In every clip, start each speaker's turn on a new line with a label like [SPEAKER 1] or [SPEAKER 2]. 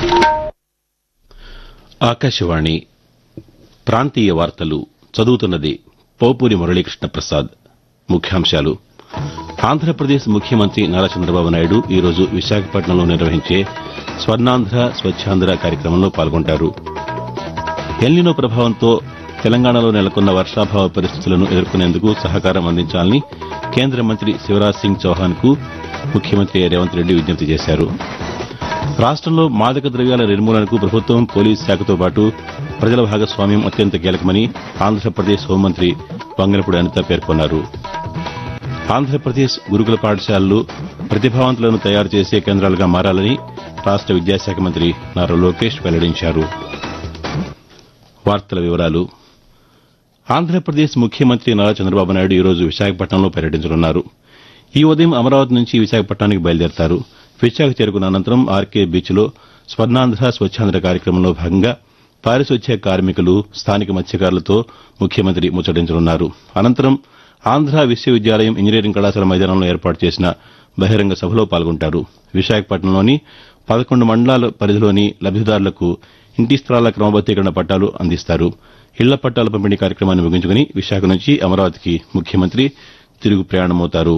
[SPEAKER 1] ఆకాశవాణి ప్రాంతీయ వార్తలు చదువుతున్నది పోపూరి మురళీకృష్ణ ప్రసాద్. ముఖ్యాంశాలు. ఆంధ్రప్రదేశ్ ముఖ్యమంత్రి నారా చంద్రబాబు నాయుడు ఈరోజు విశాఖపట్నంలో నిర్వహించే స్వర్ణాంధ్ర స్వచ్ఛాంధ్ర కార్యక్రమంలో పాల్గొంటారు. ఎల్నినో ప్రభావంతో తెలంగాణలో నెలకొన్న వర్షాభావ పరిస్థితులను ఎదుర్కొనేందుకు సహకారం అందించాలని కేంద్ర మంత్రి శివరాజ్ సింగ్ చౌహాన్కు ముఖ్యమంత్రి రేవంత్ రెడ్డి విజ్ఞప్తి చేశారు. రాష్టంలో మాదక ద్రవ్యాల నిర్మూలనకు ప్రభుత్వం పోలీసు శాఖతో పాటు ప్రజల భాగస్వామ్యం అత్యంత కీలకమని ఆంధ్రప్రదేశ్ హోంమంత్రి వంగలపూడి అనిత పేర్కొన్నారు. ఆంధ్రప్రదేశ్ గురుకుల పాఠశాలలు ప్రతిభావంతులను తయారు చేసే కేంద్రాలుగా మారాలని రాష్ట విద్యాశాఖ మంత్రి నారా లోకేష్ వెల్లడించారు. వార్తల వివరాలు. ఆంధ్రప్రదేశ్ ముఖ్యమంత్రి నారా చంద్రబాబు నాయుడు ఈరోజు విశాఖపట్నంలో పర్యటించనున్నారు. ఈ ఉదయం అమరావతి నుంచి విశాఖపట్నానికి బయలుదేరతారు. విశాఖ చేరుకున్న అనంతరం ఆర్కే బీచ్లో స్వర్ణాంధ్ర స్వచ్ఛాంధ్ర కార్యక్రమంలో భాగంగా పారిశుధ్య కార్మికులు, స్థానిక మత్స్యకారులతో ముఖ్యమంత్రి ముచ్చటించనున్నారు. అనంతరం ఆంధ్ర విశ్వవిద్యాలయం ఇంజనీరింగ్ కళాశాల మైదానంలో ఏర్పాటు చేసిన బహిరంగ సభలో పాల్గొంటారు. విశాఖపట్నంలోని 11 మండలాల పరిధిలోని లబ్దిదారులకు ఇంటి స్థలాల క్రమబద్దీకరణ పట్టాలు అందిస్తారు. ఇళ్ల పట్టాల పంపిణీ కార్యక్రమాన్ని ముగించుకుని విశాఖ నుంచి అమరావతికి ముఖ్యమంత్రి తిరుగు ప్రయాణమవుతారు.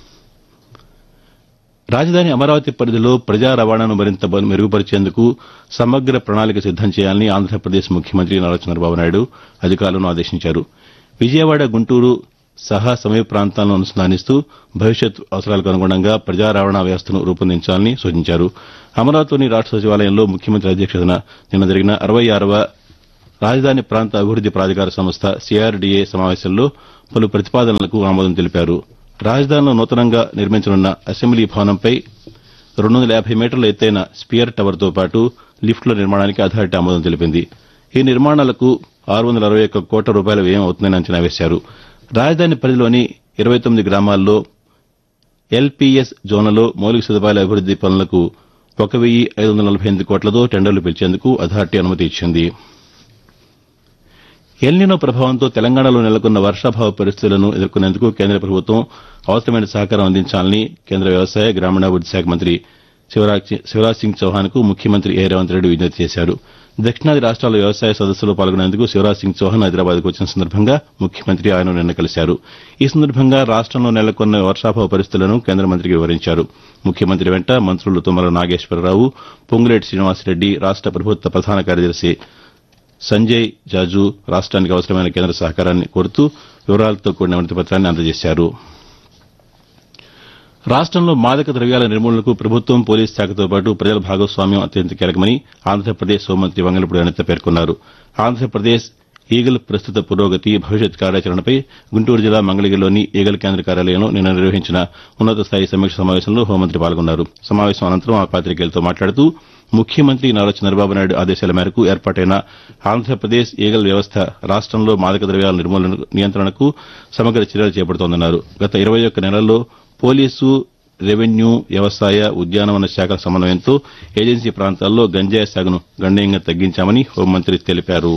[SPEAKER 1] రాజధాని అమరావతి పరిధిలో ప్రజా రవాణాను మరింత మెరుగుపరిచేందుకు సమగ్ర ప్రణాళిక సిద్దం చేయాలని ఆంధ్రప్రదేశ్ ముఖ్యమంత్రి నారా చంద్రబాబు నాయుడు అధికారులను ఆదేశించారు. విజయవాడ, గుంటూరు సహా సమీప ప్రాంతాలను అనుసంధానిస్తూ భవిష్యత్ అవసరాలకు అనుగుణంగా ప్రజా రవాణా వ్యవస్థను రూపొందించాలని సూచించారు. అమరావతిలోని రాష్ట సచివాలయంలో ముఖ్యమంత్రి అధ్యక్షతన నిన్న జరిగిన 66వ రాజధాని ప్రాంత అభివృద్ది ప్రాధికార సంస్థ CRDA సమావేశంలో పలు ప్రతిపాదనలకు ఆమోదం తెలిపారు. రాజధానిలో నూతనంగా నిర్మించనున్న అసెంబ్లీ భవనంపై 250 మీటర్ల ఎత్తైన స్పియర్ టవర్తో పాటు లిఫ్టుల నిర్మాణానికి అథారిటీ ఆమోదం తెలిపింది. ఈ నిర్మాణాలకు 661 కోట్ల రూపాయల వ్యయం అవుతుందని అంచనా వేశారు. రాజధాని పరిధిలోని 29 గ్రామాల్లో LPS జోన్లలో మౌలిక సదుపాయాల అభివృద్ది పనులకు 1,548 కోట్లతో టెండర్లు పిలిచేందుకు అథారిటీ అనుమతి ఇచ్చింది. ఎల్నినో ప్రభావంతో తెలంగాణలో నెలకొన్న వర్షాభావ పరిస్థితులను ఎదుర్కొనేందుకు కేంద్ర ప్రభుత్వం అవసరమైన సహకారం అందించాలని కేంద్ర వ్యవసాయ, గ్రామీణాభివృద్ది శాఖ మంత్రి శివరాజ్ సింగ్ చౌహాన్కు ముఖ్యమంత్రి రేవంత్ రెడ్డి విజ్ఞప్తి చేశారు. దక్షిణాది రాష్ట్రాల వ్యవసాయ సదస్సులో పాల్గొనేందుకు శివరాజ్ సింగ్ చౌహాన్ హైదరాబాద్కు వచ్చిన సందర్భంగా ముఖ్యమంత్రి ఆయన నిన్న కలిశారు. ఈ సందర్భంగా రాష్టంలో నెలకొన్న వర్షాభావ పరిస్థితులను కేంద్ర మంత్రికి వివరించారు. ముఖ్యమంత్రి వెంట మంత్రులు తుమ్మల నాగేశ్వరరావు, పొంగులేటి శ్రీనివాసరెడ్డి, రాష్ట ప్రభుత్వ ప్రధాన కార్యదర్శి సంజయ్ జాజు రాష్ట్రానికి అవసరమైన కేంద్ర సహకారాన్ని కోరుతూ వివరాలతో కూడిన వినతిపత్రాన్ని అందజేశారు. రాష్టంలో మాదక ద్రవ్యాల నిర్మూలనకు ప్రభుత్వం, పోలీసు శాఖతో పాటు ప్రజల భాగస్వామ్యం అత్యంత కీలకమని ఆంధ్రప్రదేశ్ హోంమంత్రి వంగలపూడి అనిత పేర్కొన్నారు. ఆంధ్రప్రదేశ్ ఈగల్ ప్రస్తుత పురోగతి, భవిష్యత్ కార్యాచరణపై గుంటూరు జిల్లా మంగళగిరిలోని ఈగల్ కేంద్ర కార్యాలయంలో నిన్న నిర్వహించిన ఉన్నత స్థాయి సమీక్ష సమావేశంలో హోంమంత్రి పాల్గొన్నారు. సమావేశం అనంతరం ఆ పాతికేయులతో మాట్లాడుతూ ముఖ్యమంత్రి నారా చంద్రబాబు నాయుడు ఆదేశాల మేరకు ఏర్పాటైన ఆంధ్రప్రదేశ్ ఈగల్ వ్యవస్థ రాష్టంలో మాదక ద్రవ్యాల నియంత్రణకు సమగ్ర చర్యలు చేపడుతోందన్నారు. గత 21 నెలల్లో పోలీసు, రెవెన్యూ, వ్యవసాయ, ఉద్యానవన శాఖల సమన్వయంతో ఏజెన్సీ ప్రాంతాల్లో గంజాయి సాగును గణనీయంగా తగ్గించామని హోంమంత్రి తెలిపారు.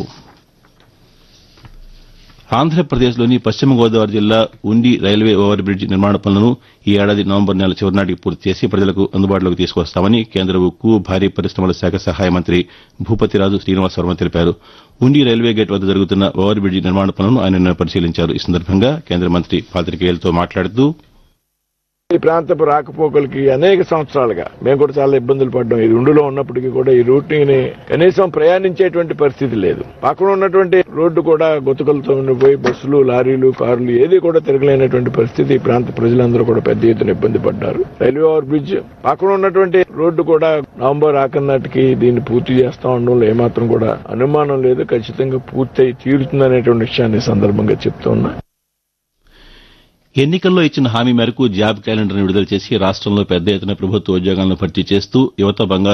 [SPEAKER 1] ఆంధ్రప్రదేశ్లోని పశ్చిమ గోదావరి జిల్లా ఉండి రైల్వే ఓవర్ బ్రిడ్జ్ నిర్మాణ పనులను ఈ ఏడాది నవంబర్ నెల చివరి నాటికి పూర్తి చేసి ప్రజలకు అందుబాటులోకి తీసుకొస్తామని కేంద్ర ఉక్కు, భారీ పరిశ్రమల శాఖ సహాయ మంత్రి భూపతిరాజు శ్రీనివాసవర్మ తెలిపారు. ఉండి రైల్వే గేట్ వద్ద జరుగుతున్న ఓవర్ బ్రిడ్జ్ నిర్మాణ పనులను ఆయన నిన్న పరిశీలించారు. ఈ సందర్భంగా కేంద్ర మంత్రి పాతికేయులతో మాట్లాడుతూ
[SPEAKER 2] ఈ ప్రాంతపు రాకపోకలకి అనేక సంవత్సరాలుగా మేము కూడా చాలా ఇబ్బందులు పడ్డాం. ఈ రెండులో ఉన్నప్పటికీ కూడా ఈ రూట్ ని కనీసం ప్రయాణించేటువంటి పరిస్థితి లేదు. పక్కన ఉన్నటువంటి రోడ్డు కూడా గొతుకలతో ఉండిపోయి బస్సులు, లారీలు, కార్లు ఏది కూడా తిరగలేనటువంటి పరిస్థితి. ఈ ప్రాంత ప్రజలందరూ కూడా పెద్ద ఎత్తున ఇబ్బంది పడ్డారు. రైల్వే ఓవర్ బ్రిడ్జ్ పక్కన ఉన్నటువంటి రోడ్డు కూడా నవంబర్ ఆఖరి నాటికి దీన్ని పూర్తి చేస్తా ఉండడంలో ఏమాత్రం కూడా అనుమానం లేదు. ఖచ్చితంగా పూర్తి తీరుతుందనేటువంటి విషయాన్ని సందర్భంగా చెప్తూ ఉన్నా.
[SPEAKER 1] ఎన్నికల్లో ఇచ్చిన హామీ మేరకు జాబ్ క్యాలెండర్ను విడుదల చేసి రాష్టంలో పెద్ద ఎత్తున ప్రభుత్వ ఉద్యోగాలను భర్తీ చేస్తూ యువత బంగారు